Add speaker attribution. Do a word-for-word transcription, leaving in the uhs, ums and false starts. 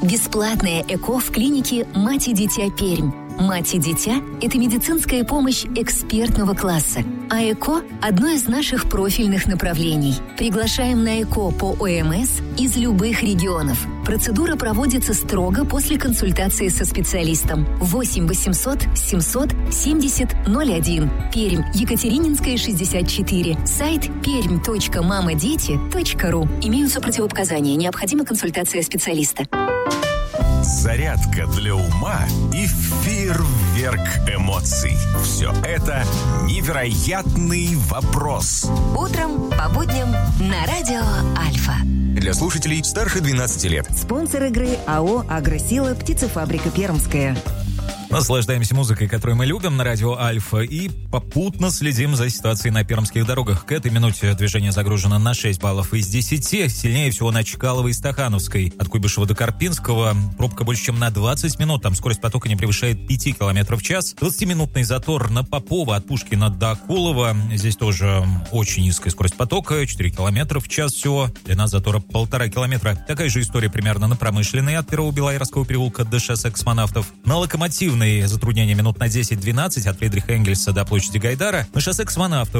Speaker 1: Бесплатное ЭКО в клинике «Мать и дитя Пермь». «Мать и дитя» – это медицинская помощь экспертного класса, а ЭКО – одно из наших профильных направлений. Приглашаем на ЭКО по ОМС из любых регионов. Процедура проводится строго после консультации со специалистом. восемь восемьсот семьсот семьдесят ноль один. Пермь, Екатерининская, шестьдесят четыре. Сайт пермь точка мамадети точка ру. Имеются противопоказания. Необходима консультация специалиста.
Speaker 2: Зарядка для ума и фейерверк эмоций. Все это невероятный вопрос.
Speaker 1: Утром по будням на радио Альфа.
Speaker 3: Для слушателей старше двенадцати лет.
Speaker 4: Спонсор игры АО «Агросила», птицефабрика «Пермская».
Speaker 5: Наслаждаемся музыкой, которую мы любим на радио Альфа, и попутно следим за ситуацией на пермских дорогах. К этой минуте движение загружено на шесть баллов из десяти. Сильнее всего на Чкаловой и Стахановской. От Куйбышева до Карпинского пробка больше, чем на двадцать минут. Там скорость потока не превышает пяти километров в час. двадцатиминутный затор на Попова от Пушкина до Акулова. Здесь тоже очень низкая скорость потока, четыре километра в час всего. Длина затора полтора километра. Такая же история примерно на Промышленной от Первого Белоярского переулка до шоссе Космонавтов. На Локомотивной затруднение минут на десять-двенадцать от Фридриха Энгельса до площади Гайдара. На шоссе Космонавтов